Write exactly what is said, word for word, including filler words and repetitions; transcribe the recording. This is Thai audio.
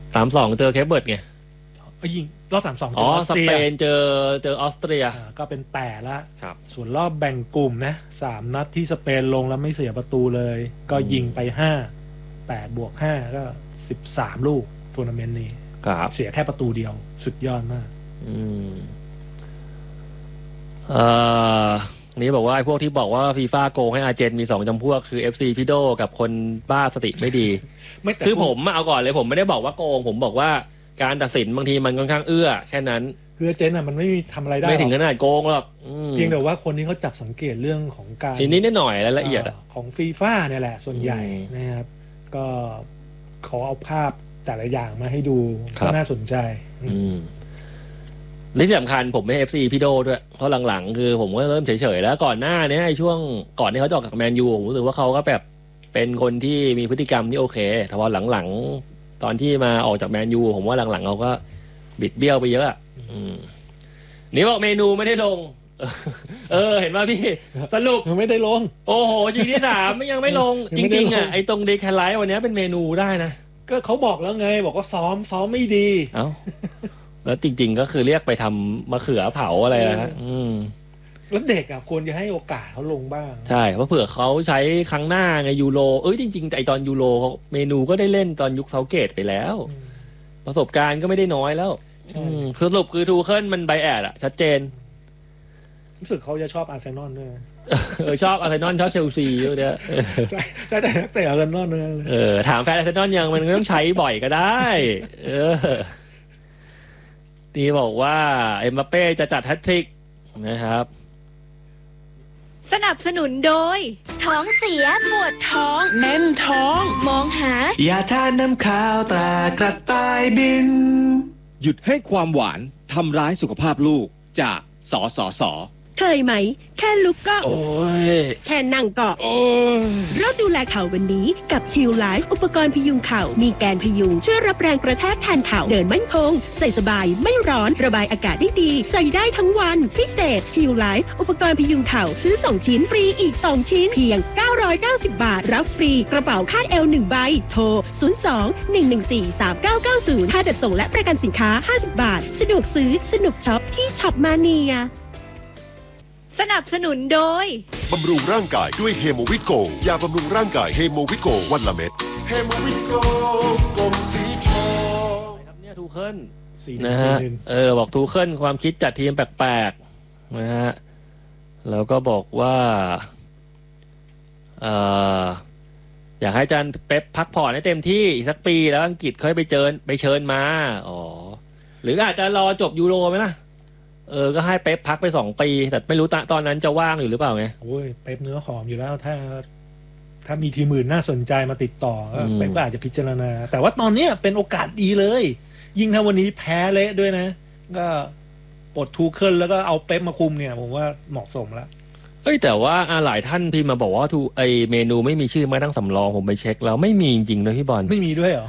สามสองเจอเคปเบิร์ดไงยิงรอบสามสองอ๋อสเปนเจอเจอออสเตรียก็เป็นแปดละครับส่วนรอบแบ่งกลุ่มนะสามนัดที่สเปนลงแล้วไม่เสียประตูเลยก็ยิงไปห้าแปดบวกห้าก็สิบสามลูกทัวร์นาเมนต์นี้เสียแค่ประตูเดียวสุดยอดมากอืมเอ่อนี่บอกว่าไอ้พวกที่บอกว่าฟีฟ่าโกงให้อาร์เจนมีสองจำพวกคือ เอฟ ซี พี่โดกับคนบ้าสติไม่ดี คือผมเอาก่อนเลยผมไม่ได้บอกว่าโกงผมบอกว่าการตัดสินบางทีมันค่อนข้างเอื้อแค่นั้นคืออาร์เจนอ่ะมันไม่มีทำอะไรได้ไม่ถึงขนาดโกงหรอกเพียงแต่ว่าคนที่เขาจับสังเกตเรื่องของการนิดนิดหน่อยรายละเอียดของฟีฟ่าเนี่ยแหละส่วนใหญ่นะครับก็เขาเอาภาพแต่ละอย่างมาให้ดูก็น่าสนใจและที่สำคัญผมไม่ เอฟ ซี พี่โดด้วยเพราะหลังๆคือผมก็เริ่มเฉยๆแล้วก่อนหน้านี้ไอ้ช่วงก่อนที่เขาจะออกจากแมนยูผมรู้สึกว่าเขาก็แบบเป็นคนที่มีพฤติกรรมที่โอเคแต่พอหลังๆตอนที่มาออกจากแมนยูผมว่าหลังๆเขาก็บิดเบี้ยวไปเยอะนี่บอกเมนูไม่ได้ลงเออเห็นว่าพี่สรุปไม่ได้ลงโอ้โหชิงที่สามไม่ยังไม่ลงจริงๆอ่ะไอ้ตรงเดคไลท์วันนี้เป็นเมนูได้นะก็เขาบอกแล้วไงบอกว่าซ้อมซ้อมไม่ดีเอ้าแล้วจริงๆก็คือเรียกไปทำมะเขือเผาอะไรนะฮะแล้วเด็กอ่ะควรจะให้โอกาสเขาลงบ้างใช่เพราะเผื่อเขาใช้ครั้งหน้าไงยูโรเอ้ยจริงๆไอตอนยูโรเมนูก็ได้เล่นตอนยุคเซาเกตไปแล้วประสบการณ์ก็ไม่ได้น้อยแล้วคือสรุปคือทูเคิลมันไบแอดอะชัดเจนรู้สึกเขาจะชอบอาร์เซนอลด้วยเออชอบอาร์เซนอลชอบเชลซีด้วยเนี่ยใช่แต่แต่อาร์เซนอลเลยเออถามแฟนอาร์เซนอลยังมันต้องใช้บ่อยก็ได้เออตีบอกว่าเอ็มบัปเป้จะจัดแฮตทริกนะครับสนับสนุนโดยท้องเสียปวดท้องแน่นท้องมองหายาทานน้ำข้าวตรากระต่ายบินหยุดให้ความหวานทำร้ายสุขภาพลูกจากสสส. เคยไหมแค่ลุกก็โอ้ยแค่นั่งก็โอ้ยเราดูแลเข่าวันนี้กับ Heal Life อุปกรณ์พยุงเข่ามีแกนพยุงช่วยรับแรงกระแทกแทนเข่าเดินมั่นคงใส่สบายไม่ร้อนระบายอากาศได้ดีใส่ได้ทั้งวันพิเศษ Heal Life อุปกรณ์พยุงเข่าซื้อสองชิ้นฟรีอีกสองชิ้นเพียงเก้าร้อยเก้าสิบบาทรับฟรีกระเป๋าคาดเอวหนึ่งใบโทรศูนย์ สอง หนึ่ง หนึ่ง สี่ สาม เก้า เก้า ศูนย์ค่าจัดส่งและประกันสินค้าห้าสิบบาทสะดวกซื้อสนุกช็อปที่ช็อปมาเนียสนับสนุนโดยบำรุงร่างกายด้วยเฮโมวิตโกยาบำรุงร่างกายเฮโมวิตโกวันละเม็ดเฮโมวิตโกกลมสีทองครับเนี่ยทูเคิลนะฮะเออบอกทูเคิลความคิดจัดทีมแปลกๆนะฮะแล้วก็บอกว่าเอออยากให้อาจารย์เป๊ปพักผ่อนให้เต็มที่อีกสักปีแล้วอังกฤษค่อยไปเชิญไปเชิญมาอ๋อหรืออาจจะรอจบยูโรไหมล่ะเออก็ให้เป๊ปพักไปสองปีแต่ไม่รู้ตอนนั้นจะว่างอยู่หรือเปล่าไงโอ้ยเป๊ปเนื้อหอมอยู่แล้วถ้าถ้ามีทีมอื่นน่าสนใจมาติดต่อเป๊ปก็อาจจะพิจารณาแต่ว่าตอนนี้เป็นโอกาสดีเลยยิ่งถ้าวันนี้แพ้เละด้วยนะก็ปลดทูเคิลแล้วก็เอาเป๊ปมาคุมเนี่ยผมว่าเหมาะสมแล้วเอ้ยแต่ว่าหลายท่านพี่มาบอกว่าทูไอเมนูไม่มีชื่อมาตั้งสำรองผมไปเช็คแล้วไม่มีจริงๆนะพี่บอลไม่มีด้วยเหรอ